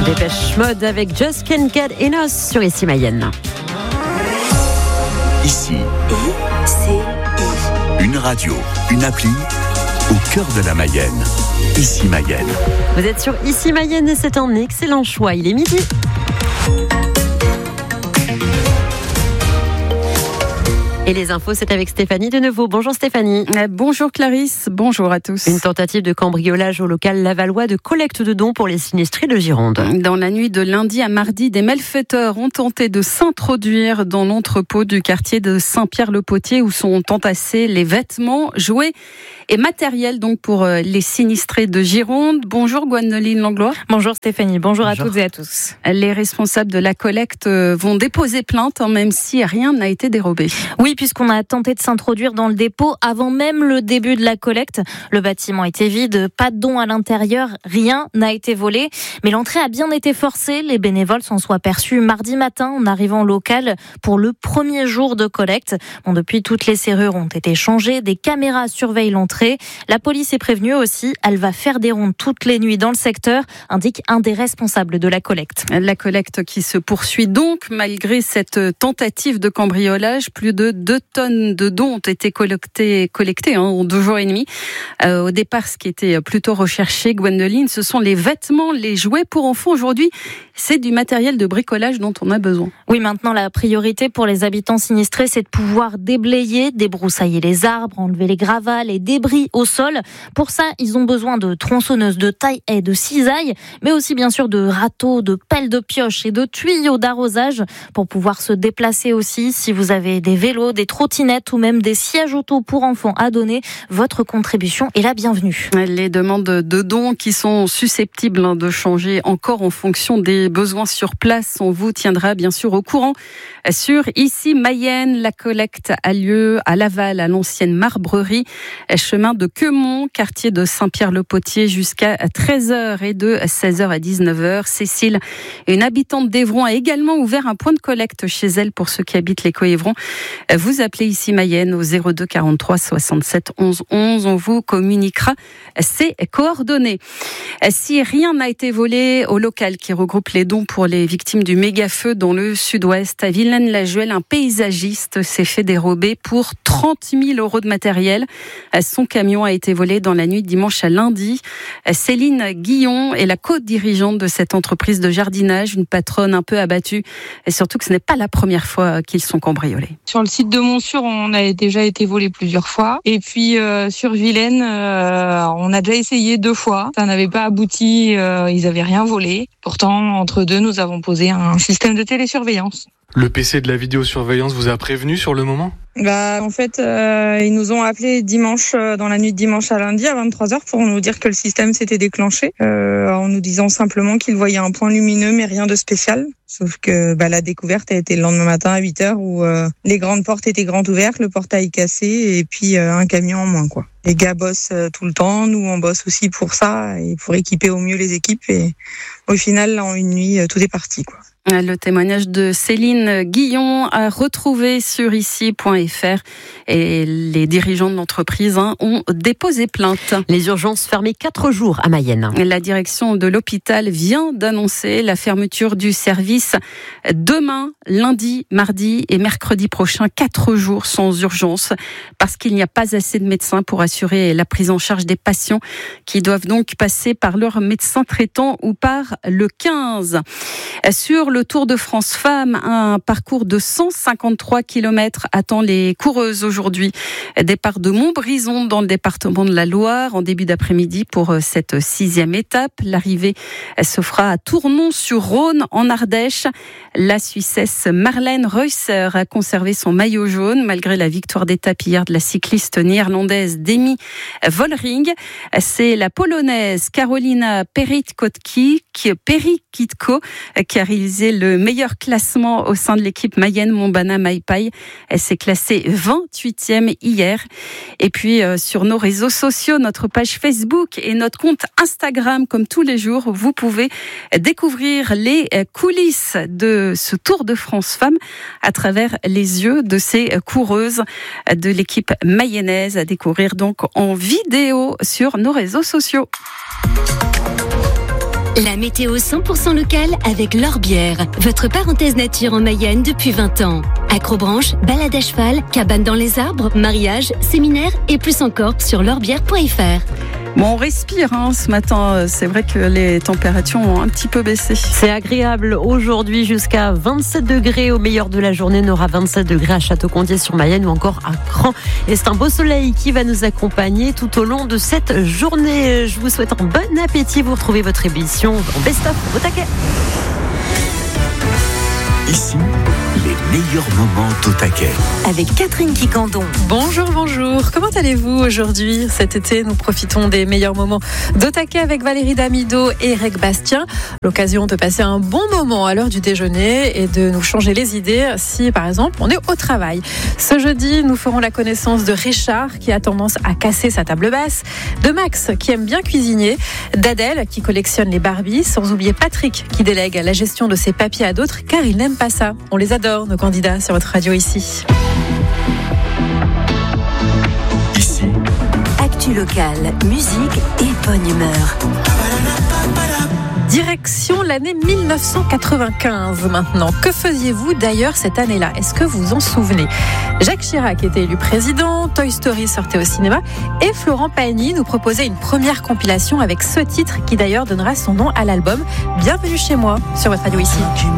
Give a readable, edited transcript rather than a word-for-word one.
Dépêche Mode avec Just Can't Get Enough sur Ici Mayenne. Ici, une radio, une appli au cœur de la Mayenne. Ici Mayenne. Vous êtes sur Ici Mayenne et c'est un excellent choix. Il est midi. Et les infos, c'est avec Stéphanie de Neveu. Bonjour Stéphanie. Bonjour Clarisse, bonjour à tous. Une tentative de cambriolage au local lavallois de collecte de dons pour les sinistrés de Gironde. Dans la nuit de lundi à mardi, des malfaiteurs ont tenté de s'introduire dans l'entrepôt du quartier de Saint-Pierre-le-Potier où sont entassés les vêtements, jouets et matériel donc pour les sinistrés de Gironde. Bonjour Gwendoline Langlois. Bonjour Stéphanie, bonjour à toutes et à tous. Les responsables de la collecte vont déposer plainte même si rien n'a été dérobé. Oui, puisqu'on a tenté de s'introduire dans le dépôt avant même le début de la collecte. Le bâtiment était vide, pas de dons à l'intérieur, rien n'a été volé. Mais l'entrée a bien été forcée. Les bénévoles s'en sont aperçus mardi matin en arrivant au local pour le premier jour de collecte. Depuis, toutes les serrures ont été changées, des caméras surveillent l'entrée. La police est prévenue aussi, elle va faire des rondes toutes les nuits dans le secteur, indique un des responsables de la collecte. La collecte qui se poursuit donc malgré cette tentative de cambriolage. Plus de 2 tonnes de dons ont été collectés en 2 jours et demi. Au départ, ce qui était plutôt recherché, Gwendoline, ce sont les vêtements, les jouets pour enfants. Aujourd'hui, c'est du matériel de bricolage dont on a besoin. Oui, maintenant, la priorité pour les habitants sinistrés, c'est de pouvoir déblayer, débroussailler les arbres, enlever les gravats, les débris au sol. Pour ça, ils ont besoin de tronçonneuses, de taille-haie, de cisailles, mais aussi bien sûr de râteaux, de pelles de pioche et de tuyaux d'arrosage pour pouvoir se déplacer aussi. Si vous avez des vélos, des trottinettes ou même des sièges auto pour enfants à donner, votre contribution est la bienvenue. Les demandes de dons qui sont susceptibles de changer encore en fonction des besoins sur place, on vous tiendra bien sûr au courant. Sur Ici Mayenne, la collecte a lieu à Laval, à l'ancienne marbrerie, chemin de Queumont, quartier de Saint-Pierre-le-Potier, jusqu'à 13h et de 16h à 19h. Cécile, une habitante d'Évron, a également ouvert un point de collecte chez elle pour ceux qui habitent les Coévrons. Vous appelez Ici Mayenne au 02 43 67 11 11. On vous communiquera ces coordonnées. Si rien n'a été volé au local qui regroupe les dons pour les victimes du méga-feu dans le sud-ouest, à Villaine-la-Juelle, un paysagiste s'est fait dérober pour 30 000 € de matériel. Son camion a été volé dans la nuit de dimanche à lundi. Céline Guillon est la co-dirigeante de cette entreprise de jardinage, une patronne un peu abattue, et surtout que ce n'est pas la première fois qu'ils sont cambriolés. Sur le site de Montsûrs, on a déjà été volé plusieurs fois. Et puis sur Villaine, on a déjà essayé 2 fois. Ça n'avait pas abouti, ils n'avaient rien volé. Pourtant, entre deux, nous avons posé un système de télésurveillance. Le PC de la vidéosurveillance vous a prévenu sur le moment ? En fait, ils nous ont appelé dimanche, dans la nuit de dimanche à lundi à 23h pour nous dire que le système s'était déclenché, en nous disant simplement qu'ils voyaient un point lumineux mais rien de spécial. Sauf que la découverte a été le lendemain matin à 8h où les grandes portes étaient grandes ouvertes, le portail cassé et puis un camion en moins, quoi. Les gars bossent tout le temps, nous on bosse aussi pour ça et pour équiper au mieux les équipes et au final, en une nuit, tout est parti, quoi. Le témoignage de Céline Guillon à retrouver sur ici.fr et les dirigeants de l'entreprise ont déposé plainte. Les urgences fermées 4 jours à Mayenne. La direction de l'hôpital vient d'annoncer la fermeture du service demain, lundi, mardi et mercredi prochain. 4 jours sans urgence parce qu'il n'y a pas assez de médecins pour assurer la prise en charge des patients qui doivent donc passer par leur médecin traitant ou par le 15. Sur le Tour de France Femmes, un parcours de 153 km attend les coureuses aujourd'hui. Départ de Montbrison dans le département de la Loire en début d'après-midi pour cette 6e étape. L'arrivée se fera à Tournon-sur-Rhône en Ardèche. La Suissesse Marlène Reusser a conservé son maillot jaune malgré la victoire d'étape hier de la cycliste néerlandaise Demi Vollering. C'est la Polonaise Karolina Perikitko qui a réalisé le meilleur classement au sein de l'équipe Mayenne Montbana Maipai. Elle s'est classée 28e hier. Et puis sur nos réseaux sociaux, notre page Facebook et notre compte Instagram, comme tous les jours, vous pouvez découvrir les coulisses de ce Tour de France Femmes à travers les yeux de ces coureuses de l'équipe mayonnaise, à découvrir donc en vidéo sur nos réseaux sociaux. La météo 100% locale avec L'Orbière, votre parenthèse nature en Mayenne depuis 20 ans. Acrobranche, balade à cheval, cabane dans les arbres, mariage, séminaire et plus encore sur l'orbière.fr. Bon, on respire ce matin. C'est vrai que les températures ont un petit peu baissé. C'est agréable aujourd'hui jusqu'à 27 degrés au meilleur de la journée. On aura 27 degrés à Château-Condier-sur-Mayenne ou encore à Cran. Et c'est un beau soleil qui va nous accompagner tout au long de cette journée. Je vous souhaite un bon appétit. Vous retrouvez votre émission en best-of au taquet. Ici, les meilleurs moments d'au taquet. Avec Catherine Quicandon. Bonjour. Comment allez-vous aujourd'hui ? Cet été, nous profitons des meilleurs moments d'au taquet avec Valérie Damido et Eric Bastien. L'occasion de passer un bon moment à l'heure du déjeuner et de nous changer les idées si, par exemple, on est au travail. Ce jeudi, nous ferons la connaissance de Richard qui a tendance à casser sa table basse, de Max qui aime bien cuisiner, d'Adèle qui collectionne les Barbies, sans oublier Patrick qui délègue la gestion de ses papiers à d'autres car il n'aime pas ça. On les adore, nos candidats sur votre radio ici. Ici, Actu locale, musique et bonne humeur. Direction l'année 1995 maintenant. Que faisiez-vous d'ailleurs cette année-là ? Est-ce que vous vous en souvenez ? Jacques Chirac était élu président, Toy Story sortait au cinéma et Florent Pagny nous proposait une première compilation avec ce titre qui d'ailleurs donnera son nom à l'album Bienvenue chez moi sur votre radio ici.